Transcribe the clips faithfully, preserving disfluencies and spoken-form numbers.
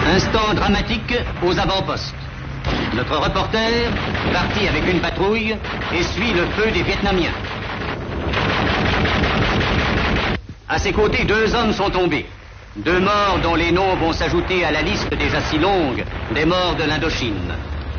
Instant dramatique aux avant-postes. Notre reporter, parti avec une patrouille, essuie le feu des Vietnamiens. À ses côtés, deux hommes sont tombés. Deux morts dont les noms vont s'ajouter à la liste déjà si longue des morts de l'Indochine.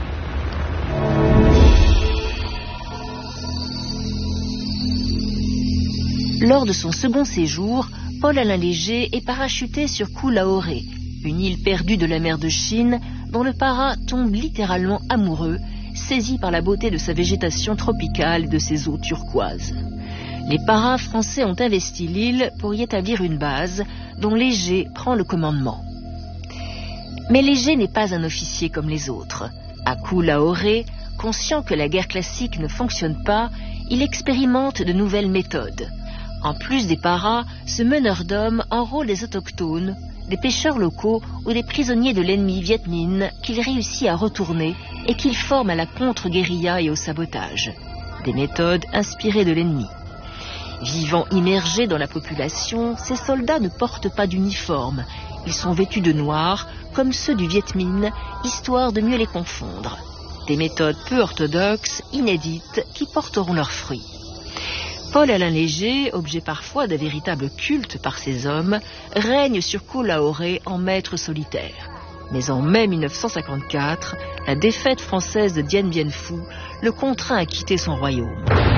Lors de son second séjour, Paul-Alain Léger est parachuté sur Koh Lahoré, une île perdue de la mer de Chine dont le para tombe littéralement amoureux, saisi par la beauté de sa végétation tropicale et de ses eaux turquoises. Les paras français ont investi l'île pour y établir une base dont Léger prend le commandement. Mais Léger n'est pas un officier comme les autres. À Koh Lahoré, conscient que la guerre classique ne fonctionne pas, il expérimente de nouvelles méthodes. En plus des paras, ce meneur d'hommes enrôle des autochtones, des pêcheurs locaux ou des prisonniers de l'ennemi Viet Minh qu'il réussit à retourner et qu'il forme à la contre-guérilla et au sabotage. Des méthodes inspirées de l'ennemi. Vivant immergés dans la population, ces soldats ne portent pas d'uniforme. Ils sont vêtus de noir, comme ceux du Viet Minh, histoire de mieux les confondre. Des méthodes peu orthodoxes, inédites, qui porteront leurs fruits. Paul-Alain Léger, objet parfois d'un véritable culte par ces hommes, règne sur Koh Lahoré en maître solitaire. Mais en mai mille neuf cent cinquante-quatre, la défaite française de Dien Bien Phu le contraint à quitter son royaume.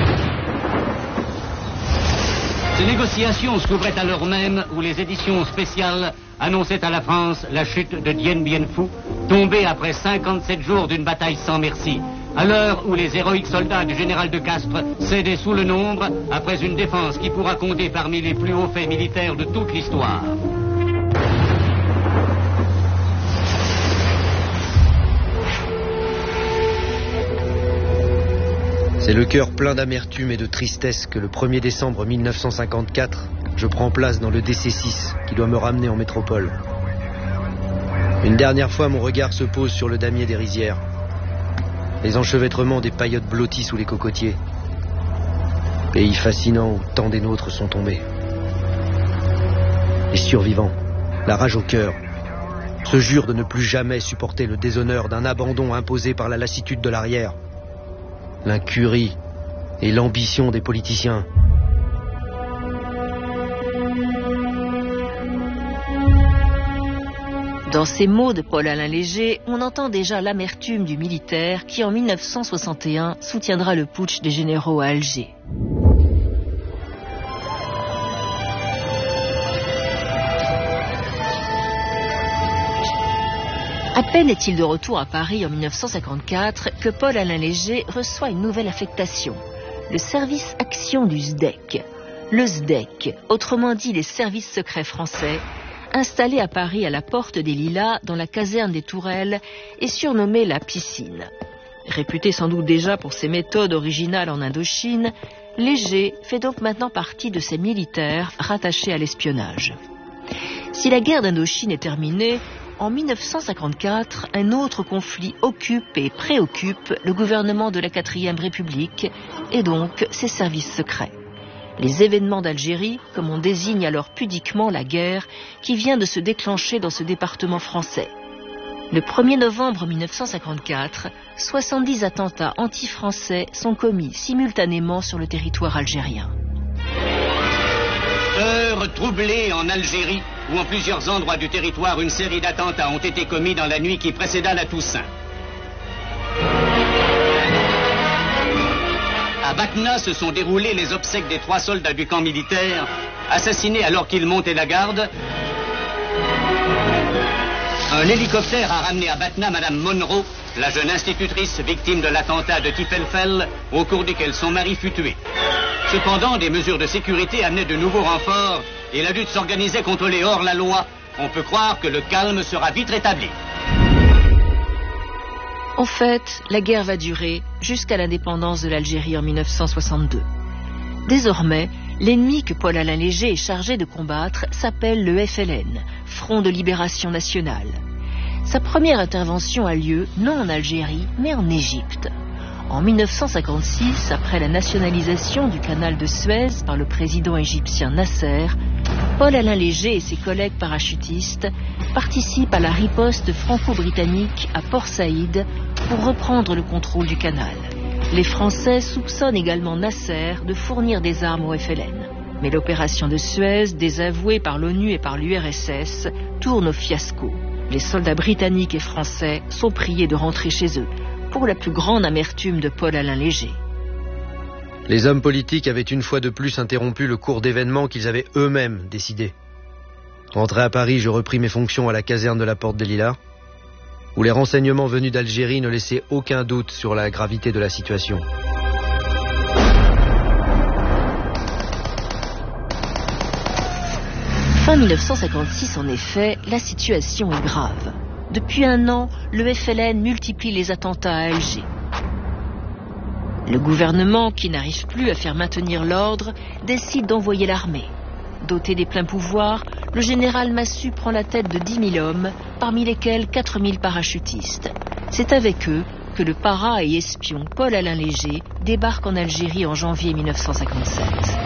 Ces négociations s'ouvraient à l'heure même où les éditions spéciales annonçaient à la France la chute de Dien Bien Phu, tombé après cinquante-sept jours d'une bataille sans merci. À l'heure où les héroïques soldats du général de Castres cédaient sous le nombre, après une défense qui pourra compter parmi les plus hauts faits militaires de toute l'histoire. C'est le cœur plein d'amertume et de tristesse que le premier décembre mille neuf cent cinquante-quatre, je prends place dans le D C six qui doit me ramener en métropole. Une dernière fois, mon regard se pose sur le damier des rizières. Les enchevêtrements des paillotes blotties sous les cocotiers. Pays fascinant où tant des nôtres sont tombés. Les survivants, la rage au cœur, se jurent de ne plus jamais supporter le déshonneur d'un abandon imposé par la lassitude de l'arrière. L'incurie et l'ambition des politiciens. Dans ces mots de Paul-Alain Léger, on entend déjà l'amertume du militaire qui, en mille neuf cent soixante et un, soutiendra le putsch des généraux à Alger. À peine est-il de retour à Paris en mille neuf cent cinquante-quatre que Paul-Alain Léger reçoit une nouvelle affectation, le service action du S D E C. Le S D E C, autrement dit les services secrets français, installé à Paris à la porte des Lilas, dans la caserne des Tourelles, est surnommé la piscine. Réputé sans doute déjà pour ses méthodes originales en Indochine, Léger fait donc maintenant partie de ces militaires rattachés à l'espionnage. Si la guerre d'Indochine est terminée, en mille neuf cent cinquante-quatre, un autre conflit occupe et préoccupe le gouvernement de la quatrième République et donc ses services secrets. Les événements d'Algérie, comme on désigne alors pudiquement la guerre qui vient de se déclencher dans ce département français. Le premier novembre mille neuf cent cinquante-quatre, soixante-dix attentats anti-français sont commis simultanément sur le territoire algérien. Heure troublée en Algérie, où en plusieurs endroits du territoire, une série d'attentats ont été commis dans la nuit qui précéda la Toussaint. À Batna se sont déroulées les obsèques des trois soldats du camp militaire, assassinés alors qu'ils montaient la garde. Un hélicoptère a ramené à Batna Madame Monroe, la jeune institutrice victime de l'attentat de Tifelfel, au cours duquel son mari fut tué. Cependant, des mesures de sécurité amenaient de nouveaux renforts et la lutte s'organisait contre les hors-la-loi. On peut croire que le calme sera vite rétabli. En fait, la guerre va durer jusqu'à l'indépendance de l'Algérie en mille neuf cent soixante-deux. Désormais, l'ennemi que Paul-Alain Léger est chargé de combattre s'appelle le F L N, Front de Libération Nationale. Sa première intervention a lieu non en Algérie, mais en Égypte. En mille neuf cent cinquante-six, après la nationalisation du canal de Suez par le président égyptien Nasser, Paul-Alain Léger et ses collègues parachutistes participent à la riposte franco-britannique à Port Saïd pour reprendre le contrôle du canal. Les Français soupçonnent également Nasser de fournir des armes au F L N. Mais l'opération de Suez, désavouée par l'ONU et par l'U R S S, tourne au fiasco. Les soldats britanniques et français sont priés de rentrer chez eux, pour la plus grande amertume de Paul-Alain Léger. Les hommes politiques avaient une fois de plus interrompu le cours d'événements qu'ils avaient eux-mêmes décidés. Rentré à Paris, je repris mes fonctions à la caserne de la Porte des Lilas, où les renseignements venus d'Algérie ne laissaient aucun doute sur la gravité de la situation. Fin mille neuf cent cinquante-six, en effet, la situation est grave. Depuis un an, le F L N multiplie les attentats à Alger. Le gouvernement, qui n'arrive plus à faire maintenir l'ordre, décide d'envoyer l'armée. Doté des pleins pouvoirs, le général Massu prend la tête de dix mille hommes, parmi lesquels quatre mille parachutistes. C'est avec eux que le para et espion Paul-Alain Léger débarque en Algérie en janvier mille neuf cent cinquante-sept.